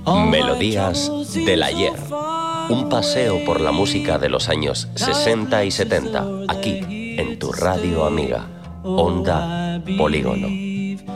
Melodías del ayer. Un paseo por la música de los años 60 y 70, aquí, en tu radio amiga, Onda Polígono.